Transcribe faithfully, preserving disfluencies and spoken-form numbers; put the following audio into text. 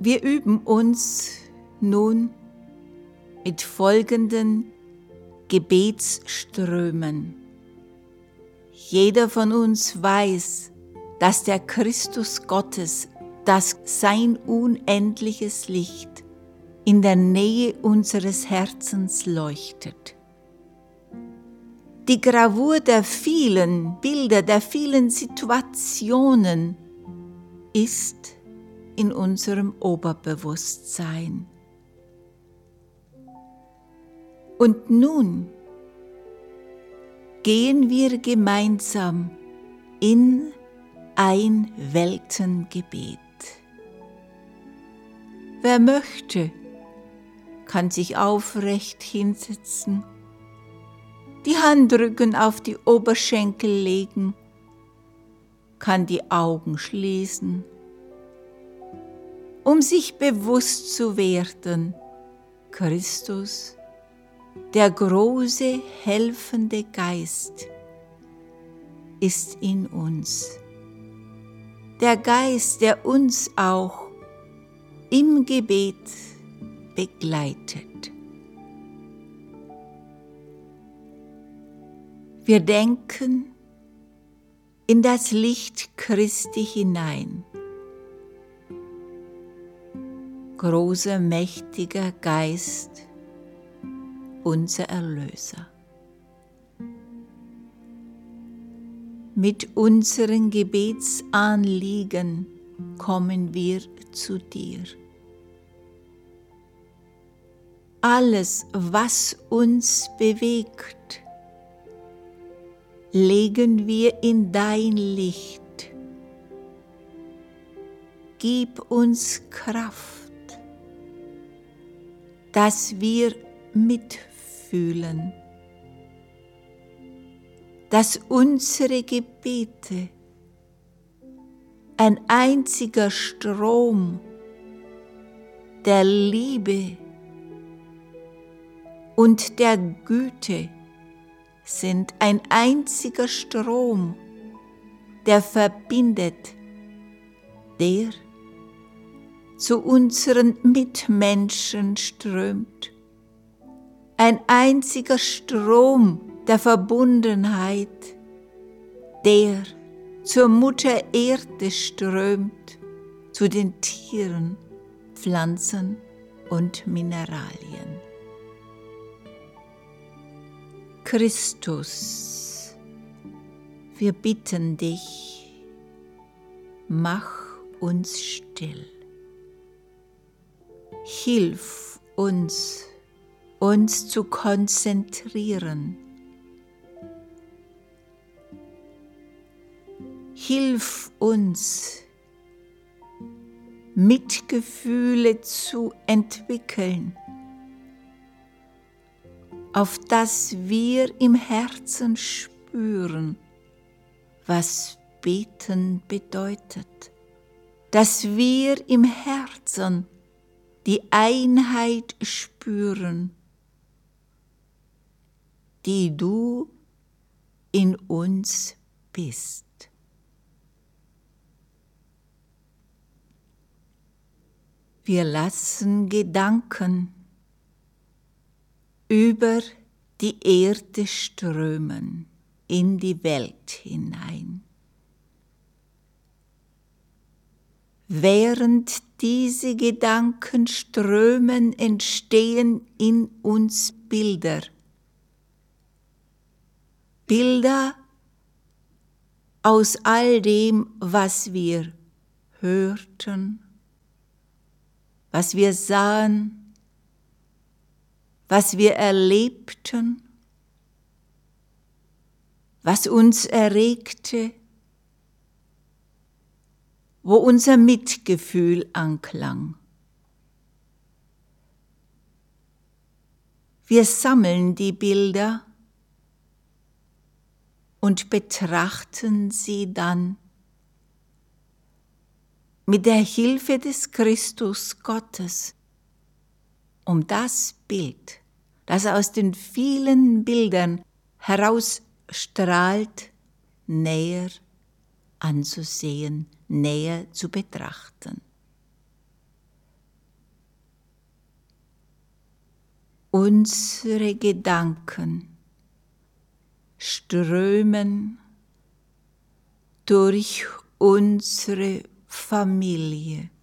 Wir üben uns nun mit folgenden Gebetsströmen. Jeder von uns weiß, dass der Christus Gottes, dass sein unendliches Licht in der Nähe unseres Herzens leuchtet. Die Gravur der vielen Bilder, der vielen Situationen ist in unserem Oberbewusstsein. Und nun gehen wir gemeinsam in ein Weltengebet. Wer möchte, kann sich aufrecht hinsetzen, die Handrücken auf die Oberschenkel legen, kann die Augen schließen, um sich bewusst zu werden, Christus, der große, helfende Geist, ist in uns. Der Geist, der uns auch im Gebet begleitet. Wir denken in das Licht Christi hinein. Großer, mächtiger Geist, unser Erlöser. Mit unseren Gebetsanliegen kommen wir zu dir. Alles, was uns bewegt, legen wir in dein Licht. Gib uns Kraft, dass wir mitfühlen, dass unsere Gebete ein einziger Strom der Liebe und der Güte sind, ein einziger Strom, der verbindet, der zu unseren Mitmenschen strömt. Ein einziger Strom der Verbundenheit, der zur Mutter Erde strömt, zu den Tieren, Pflanzen und Mineralien. Christus, wir bitten dich, mach uns still. Hilf uns, uns zu konzentrieren. Hilf uns, Mitgefühle zu entwickeln, auf das wir im Herzen spüren, was Beten bedeutet, dass wir im Herzen die Einheit spüren, die du in uns bist. Wir lassen Gedanken über die Erde strömen, in die Welt hinein. Während diese Gedanken strömen, entstehen in uns Bilder. Bilder aus all dem, was wir hörten, was wir sahen, was wir erlebten, was uns erregte, wo unser Mitgefühl anklang. Wir sammeln die Bilder und betrachten sie dann mit der Hilfe des Christus Gottes, um das Bild, das aus den vielen Bildern herausstrahlt, näher anzusehen, näher zu betrachten. unsere Gedanken strömen durch unsere Familie.